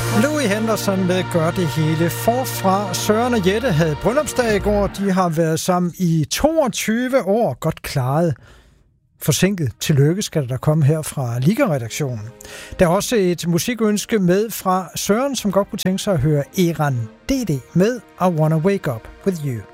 Louis Henderson med Gør det hele forfra. Søren og Jette havde bryllupsdag i går. De har været sammen i 22 år. Godt klaret. Forsinket. Tillykke skal der komme her fra Liga-redaktionen. Der er også et musikønske med fra Søren, som godt kunne tænke sig at høre Eran DD med I Wanna Wake Up With You.